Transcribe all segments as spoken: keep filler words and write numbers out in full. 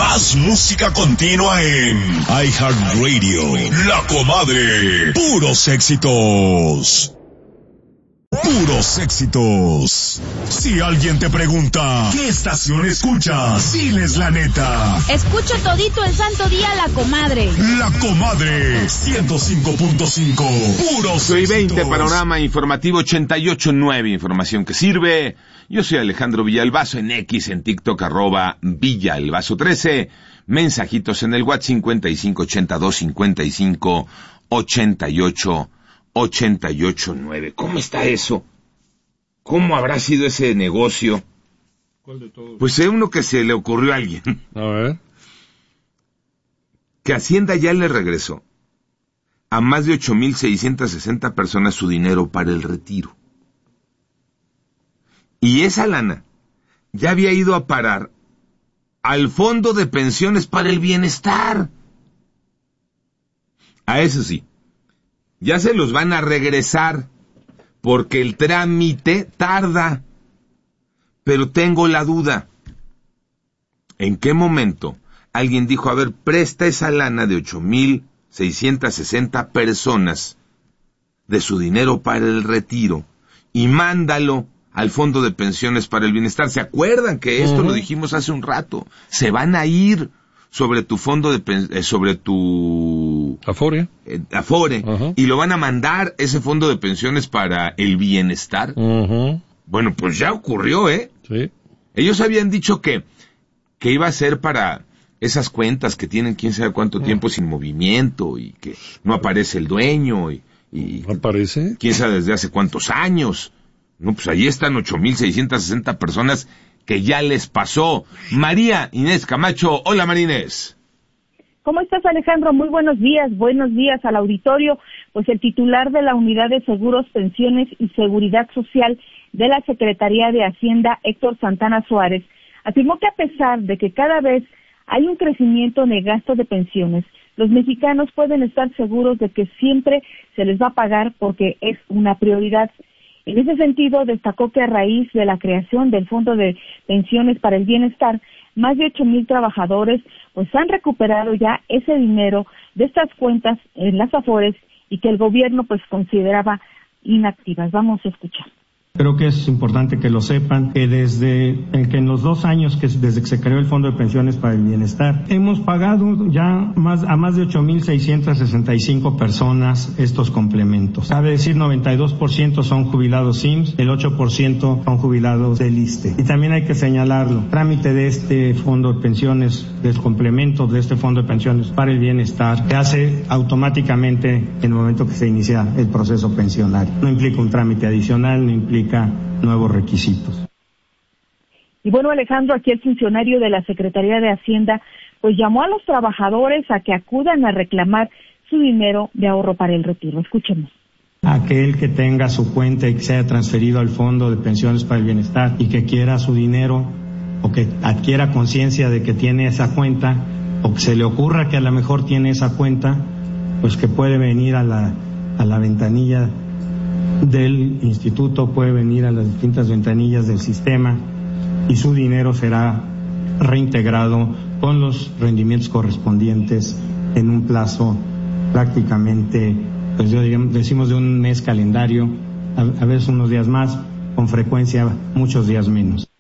Más música continua en iHeartRadio. La Comadre. Puros éxitos. Puros éxitos. Si alguien te pregunta, ¿qué estación escuchas? Diles la neta. Escucho todito el santo día La Comadre. La Comadre, ciento cinco punto cinco. Puros Soy éxitos. veinte, panorama informativo ochenta y ocho punto nueve, información que sirve. Yo soy Alejandro Villalbazo, en X, en TikTok, arroba Villalbazo trece. Mensajitos en el WhatsApp cincuenta y cinco ochenta y dos cincuenta y cinco ochenta y ocho ochenta y ocho nueve. ¿Cómo está eso? ¿Cómo habrá sido ese negocio? ¿Cuál de todos? Pues es uno que se le ocurrió a alguien. A ver. Que Hacienda ya le regresó a más de ocho mil seiscientas sesenta personas su dinero para el retiro. Y esa lana ya había ido a parar al Fondo de Pensiones para el Bienestar. A eso sí, ya se los van a regresar, porque el trámite tarda. Pero tengo la duda, ¿en qué momento alguien dijo, a ver, presta esa lana de ocho mil seiscientas sesenta personas de su dinero para el retiro y mándalo al Fondo de Pensiones para el Bienestar? ¿Se acuerdan que esto uh-huh. lo dijimos hace un rato? Se van a ir sobre tu fondo de pen- eh, sobre tu Afore, eh, Afore uh-huh. y lo van a mandar ese Fondo de Pensiones para el Bienestar. Uh-huh. Bueno, pues ya ocurrió, ¿eh? Sí. Ellos habían dicho que que iba a ser para esas cuentas que tienen quién sabe cuánto uh-huh. tiempo sin movimiento y que no aparece el dueño y, y ¿No aparece? quién sabe desde hace cuántos años. No, pues ahí están ocho mil seiscientas sesenta personas que ya les pasó. María Inés Camacho. Hola, María Inés. ¿Cómo estás, Alejandro? Muy buenos días. Buenos días al auditorio. Pues el titular de la Unidad de Seguros, Pensiones y Seguridad Social de la Secretaría de Hacienda, Héctor Santana Suárez, afirmó que a pesar de que cada vez hay un crecimiento en el gasto de pensiones, los mexicanos pueden estar seguros de que siempre se les va a pagar porque es una prioridad. En ese sentido, destacó que a raíz de la creación del Fondo de Pensiones para el Bienestar, más de ocho mil trabajadores pues han recuperado ya ese dinero de estas cuentas en las Afores y que el gobierno pues consideraba inactivas. Vamos a escuchar. Creo que es importante que lo sepan, que desde que en los dos años que desde que se creó el Fondo de Pensiones para el Bienestar, hemos pagado ya más a más de ocho mil seiscientas sesenta y cinco personas estos complementos. Cabe decir, noventa y dos por ciento son jubilados I M S S, el ocho por ciento son jubilados del I S S S T E. Y también hay que señalarlo, el trámite de este Fondo de Pensiones, del complemento de este Fondo de Pensiones para el Bienestar, se hace automáticamente en el momento que se inicia el proceso pensionario. No implica un trámite adicional, no implica nuevos requisitos. Y bueno, Alejandro, aquí el funcionario de la Secretaría de Hacienda pues llamó a los trabajadores a que acudan a reclamar su dinero de ahorro para el retiro. Escuchemos. Aquel que tenga su cuenta y que se haya transferido al Fondo de Pensiones para el Bienestar y que quiera su dinero o que adquiera conciencia de que tiene esa cuenta o que se le ocurra que a lo mejor tiene esa cuenta, pues que puede venir a la, a la ventanilla del instituto, puede venir a las distintas ventanillas del sistema y su dinero será reintegrado con los rendimientos correspondientes en un plazo prácticamente, pues yo digamos, decimos de un mes calendario, a, a veces unos días más, con frecuencia muchos días menos.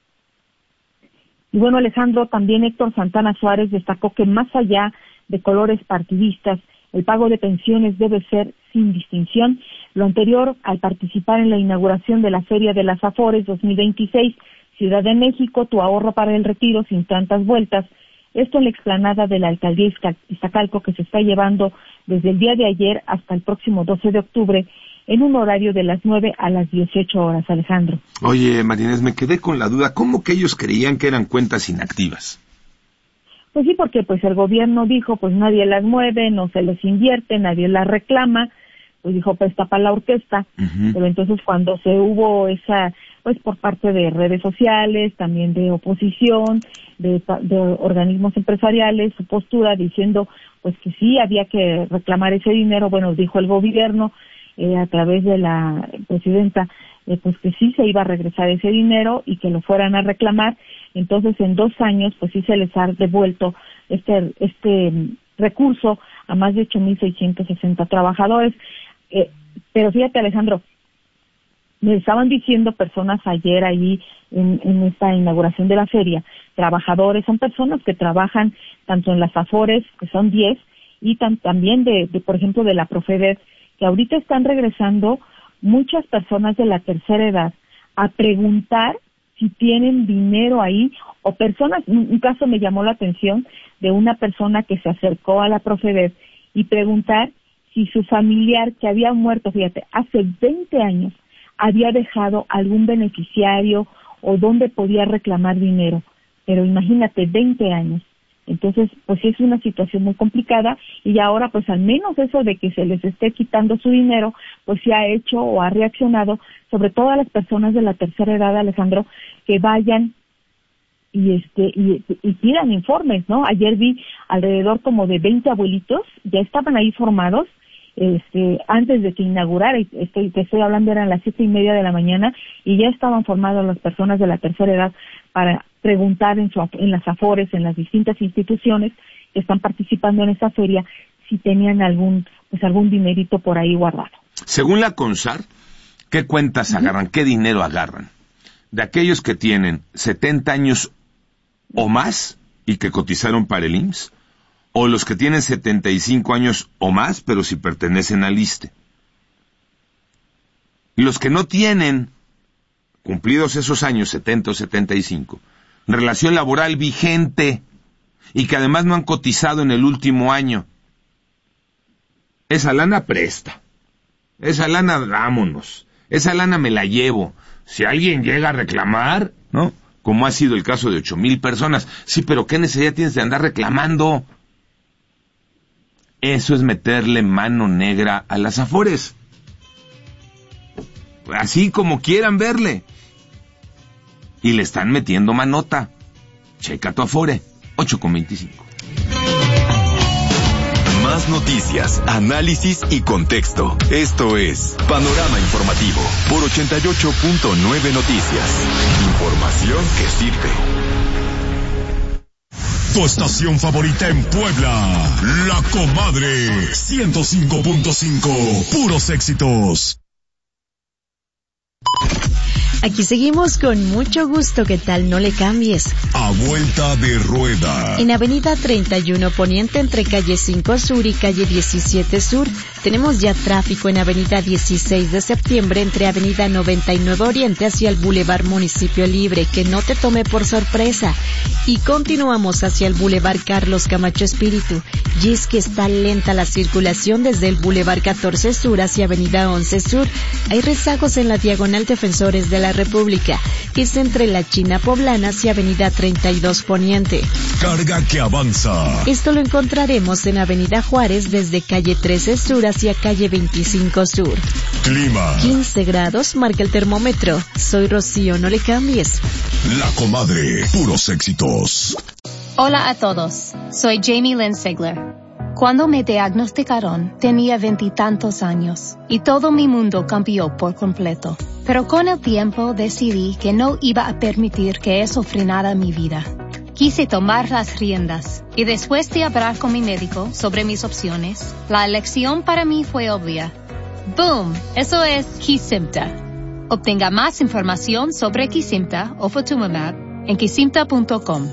Y bueno, Alejandro, también Héctor Santana Suárez destacó que más allá de colores partidistas, el pago de pensiones debe ser sin distinción. Lo anterior al participar en la inauguración de la Feria de las Afores dos mil veintiséis, Ciudad de México, tu ahorro para el retiro sin tantas vueltas. Esto en la explanada de la Alcaldía Iztacalco, que se está llevando desde el día de ayer hasta el próximo doce de octubre, en un horario de las nueve a las dieciocho horas, Alejandro. Oye, Marinés, me quedé con la duda. ¿Cómo que ellos creían que eran cuentas inactivas? Pues sí, porque pues el gobierno dijo, pues nadie las mueve, no se les invierte, nadie las reclama, pues dijo, pues tapa la orquesta. Uh-huh. Pero entonces cuando se hubo esa, pues por parte de redes sociales, también de oposición, de, de organismos empresariales, su postura diciendo pues que sí había que reclamar ese dinero, bueno, dijo el gobierno eh, a través de la presidenta, eh, pues que sí se iba a regresar ese dinero y que lo fueran a reclamar, Entonces, en dos años, pues sí se les ha devuelto este este recurso a más de ocho mil seiscientos sesenta trabajadores. Eh, pero fíjate, Alejandro, me estaban diciendo personas ayer ahí en, en esta inauguración de la feria, trabajadores, son personas que trabajan tanto en las Afores, que son diez, y tan, también de, de, por ejemplo, de la Profedet, que ahorita están regresando muchas personas de la tercera edad a preguntar si tienen dinero ahí, o personas, un caso me llamó la atención de una persona que se acercó a la Profedet y preguntar si su familiar que había muerto, fíjate, hace veinte años, había dejado algún beneficiario o dónde podía reclamar dinero. Pero imagínate, veinte años. Entonces, pues sí es una situación muy complicada, y ahora pues al menos eso de que se les esté quitando su dinero, pues sí ha hecho o ha reaccionado, sobre todo a las personas de la tercera edad, Alejandro, que vayan y este y, y pidan informes, ¿no? Ayer vi alrededor como de veinte abuelitos, ya estaban ahí formados, este antes de que inaugurara, estoy, te estoy hablando, eran las siete y media de la mañana, y ya estaban formadas las personas de la tercera edad para preguntar en, su, en las Afores, en las distintas instituciones que están participando en esta feria, si tenían algún pues algún dinerito por ahí guardado. Según la CONSAR, ¿qué cuentas uh-huh. agarran? ¿Qué dinero agarran? De aquellos que tienen setenta años o más y que cotizaron para el I M S S, o los que tienen setenta y cinco años o más, pero si pertenecen al ISSSTE. Los que no tienen, cumplidos esos años, setenta o setenta y cinco, relación laboral vigente, y que además no han cotizado en el último año, esa lana presta. Esa lana, vámonos. Esa lana me la llevo. Si alguien llega a reclamar, ¿no? Como ha sido el caso de ocho mil personas. Sí, pero ¿qué necesidad tienes de andar reclamando? Eso es meterle mano negra a las Afores. Así como quieran verle. Y le están metiendo manota. Checa tu Afore, ocho con veinticinco. Más noticias, análisis y contexto. Esto es Panorama Informativo por ochenta y ocho punto nueve Noticias. Información que sirve. Tu estación favorita en Puebla, La Comadre, ciento cinco punto cinco, puros éxitos. Aquí seguimos con mucho gusto, ¿qué tal? No le cambies. A vuelta de rueda. En Avenida treinta y uno Poniente, entre calle cinco Sur y calle diecisiete Sur, tenemos ya tráfico en Avenida dieciséis de septiembre, entre Avenida noventa y nueve Oriente hacia el Boulevard Municipio Libre, que no te tome por sorpresa. Y continuamos hacia el Boulevard Carlos Camacho Espíritu, y es que está lenta la circulación desde el Boulevard catorce Sur hacia Avenida once Sur. Hay rezagos en la diagonal Defensores de la República, que es entre la China Poblana hacia Avenida treinta y dos Poniente. Carga que avanza. Esto lo encontraremos en Avenida Juárez desde calle trece Sur hacia calle veinticinco Sur. Clima. quince grados marca el termómetro. Soy Rocío, no le cambies. La Comadre, puros éxitos. Hola a todos, soy Jamie Lynn Sigler. Cuando me diagnosticaron, tenía veintitantos años y todo mi mundo cambió por completo. Pero con el tiempo decidí que no iba a permitir que eso frenara mi vida. Quise tomar las riendas y después de hablar con mi médico sobre mis opciones, la elección para mí fue obvia. ¡Boom! Eso es Kesimpta. Obtenga más información sobre Kesimpta o Ofatumumab en kesimpta punto com.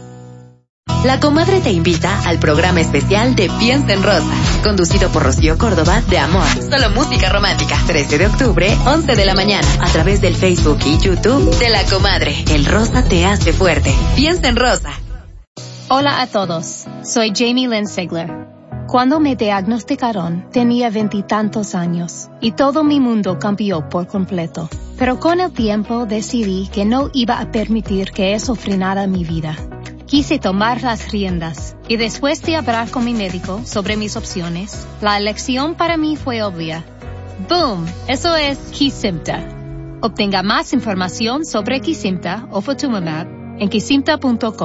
La Comadre te invita al programa especial de Piensa en Rosa, conducido por Rocío Córdoba de Amor, solo música romántica. trece de octubre, once de la mañana, a través del Facebook y YouTube de La Comadre. El rosa te hace fuerte. Piensa en Rosa. Hola a todos, soy Jamie Lynn Sigler. Cuando me diagnosticaron, tenía veintitantos años y todo mi mundo cambió por completo. Pero con el tiempo decidí que no iba a permitir que eso frenara mi vida. Quise tomar las riendas y después de hablar con mi médico sobre mis opciones, la elección para mí fue obvia. ¡Boom! Eso es Kesimpta. Obtenga más información sobre Kesimpta o Ofatumumab en kesimpta punto com.